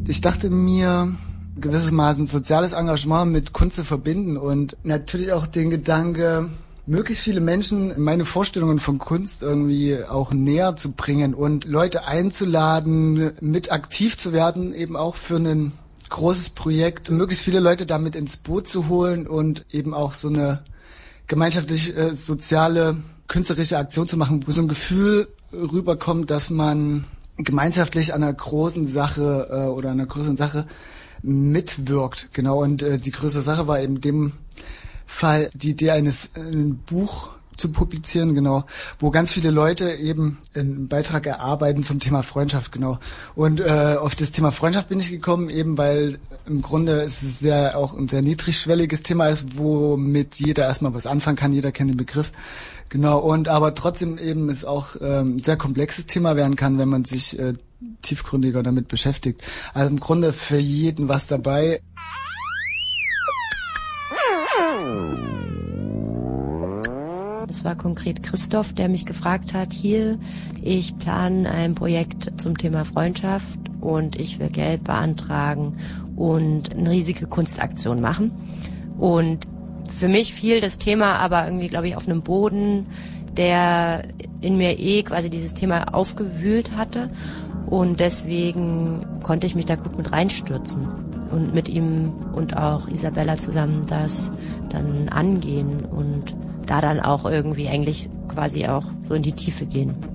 Ich dachte mir, gewissermaßen soziales Engagement mit Kunst zu verbinden und natürlich auch den Gedanke, möglichst viele Menschen meine Vorstellungen von Kunst irgendwie auch näher zu bringen und Leute einzuladen, mit aktiv zu werden, eben auch für ein großes Projekt, möglichst viele Leute damit ins Boot zu holen und eben auch so eine gemeinschaftlich soziale, künstlerische Aktion zu machen, wo so ein Gefühl rüberkommt, dass man gemeinschaftlich an einer großen Sache oder einer größeren Sache mitwirkt. Genau, und die größere Sache war eben in dem Fall die Idee ein Buch zu publizieren, genau, wo ganz viele Leute eben einen Beitrag erarbeiten zum Thema Freundschaft, genau. Und auf das Thema Freundschaft bin ich gekommen, eben weil im Grunde es auch ein sehr niedrigschwelliges Thema ist, womit jeder erstmal was anfangen kann, jeder kennt den Begriff. Genau, und aber trotzdem eben es auch ein sehr komplexes Thema werden kann, wenn man sich tiefgründiger damit beschäftigt. Also im Grunde für jeden was dabei. Es war konkret Christoph, der mich gefragt hat, hier, ich plane ein Projekt zum Thema Freundschaft und ich will Geld beantragen und eine riesige Kunstaktion machen. Und für mich fiel das Thema aber irgendwie, glaube ich, auf einem Boden, der in mir quasi dieses Thema aufgewühlt hatte. Und deswegen konnte ich mich da gut mit reinstürzen und mit ihm und auch Isabella zusammen das dann angehen und da dann auch irgendwie eigentlich quasi auch so in die Tiefe gehen.